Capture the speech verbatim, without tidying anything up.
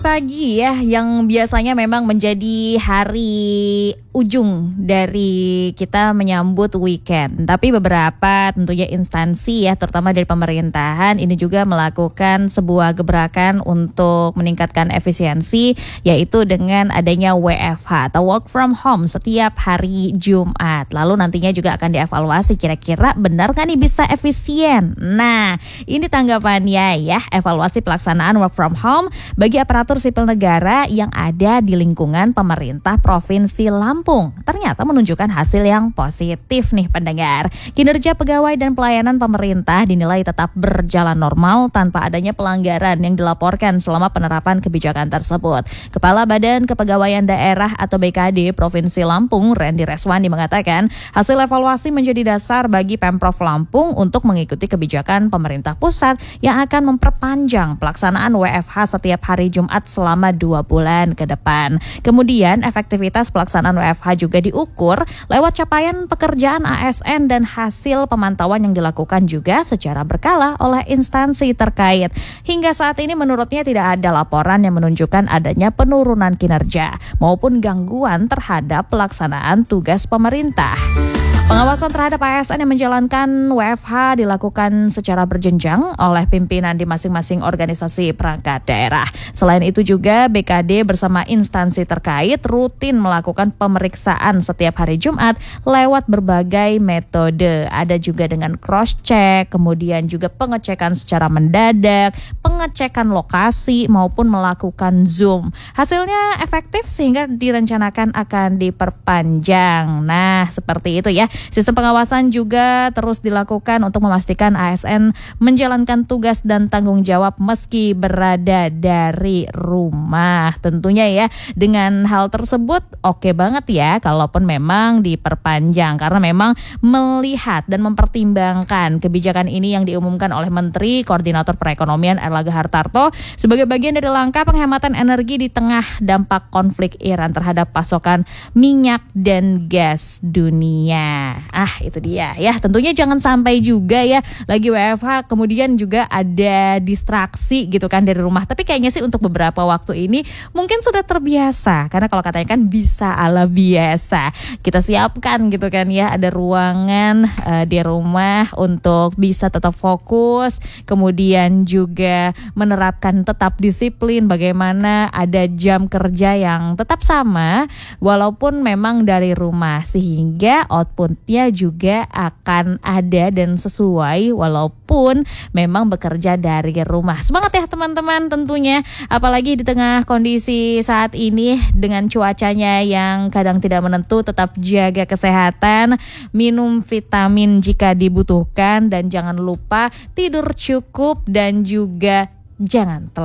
Pagi ya, yang biasanya memang menjadi hari ujung dari kita menyambut weekend. Tapi beberapa tentunya instansi ya, terutama dari pemerintahan, ini juga melakukan sebuah gebrakan untuk meningkatkan efisiensi, yaitu dengan adanya W F H atau work from home setiap hari Jumat. Lalu nantinya juga akan dievaluasi kira-kira benar kan nih bisa efisien. Nah, ini tanggapannya ya, evaluasi pelaksanaan work from home bagi aparatur sipil negara yang ada di lingkungan pemerintah Provinsi Lampung ternyata menunjukkan hasil yang positif nih pendengar. Kinerja pegawai dan pelayanan pemerintah dinilai tetap berjalan normal tanpa adanya pelanggaran yang dilaporkan selama penerapan kebijakan tersebut. Kepala Badan Kepegawaian Daerah atau B K D Provinsi Lampung, Randy Reswandi mengatakan hasil evaluasi menjadi dasar bagi Pemprov Lampung untuk mengikuti kebijakan pemerintah pusat yang akan memperpanjang pelaksanaan W F H setiap hari Jumat selama dua bulan ke depan. Kemudian efektivitas pelaksanaan W F H juga diukur lewat capaian pekerjaan A S N dan hasil pemantauan yang dilakukan juga secara berkala oleh instansi terkait. Hingga saat ini menurutnya tidak ada laporan yang menunjukkan adanya penurunan kinerja maupun gangguan terhadap pelaksanaan tugas pemerintah. Pengawasan terhadap A S N yang menjalankan W F H dilakukan secara berjenjang oleh pimpinan di masing-masing organisasi perangkat daerah. Selain itu juga B K D bersama instansi terkait rutin melakukan pemeriksaan setiap hari Jumat lewat berbagai metode. Ada juga dengan cross-check, kemudian juga pengecekan secara mendadak, pengecekan lokasi maupun melakukan Zoom. Hasilnya efektif sehingga direncanakan akan diperpanjang. Nah, seperti itu ya. Sistem pengawasan juga terus dilakukan untuk memastikan A S N menjalankan tugas dan tanggung jawab meski berada dari rumah. Tentunya ya, dengan hal tersebut oke banget ya kalaupun memang diperpanjang, karena memang melihat dan mempertimbangkan kebijakan ini yang diumumkan oleh Menteri Koordinator Perekonomian Erlangga Hartarto sebagai bagian dari langkah penghematan energi di tengah dampak konflik Iran terhadap pasokan minyak dan gas dunia. Ah, itu dia ya. Tentunya jangan sampai juga ya lagi W F H kemudian juga ada distraksi gitu kan dari rumah. Tapi kayaknya sih untuk beberapa waktu ini mungkin sudah terbiasa, karena kalau katanya kan bisa ala biasa. Kita siapkan gitu kan ya, ada ruangan uh, di rumah untuk bisa tetap fokus, kemudian juga menerapkan tetap disiplin, bagaimana ada jam kerja yang tetap sama walaupun memang dari rumah, sehingga outputnya juga akan ada dan sesuai walaupun memang bekerja dari rumah. Semangat ya teman-teman tentunya, apalagi di tengah kondisi saat ini dengan cuacanya yang kadang tidak menentu. Tetap jaga kesehatan, minum vitamin jika dibutuhkan, dan jangan lupa tidur cukup dan juga jangan telat.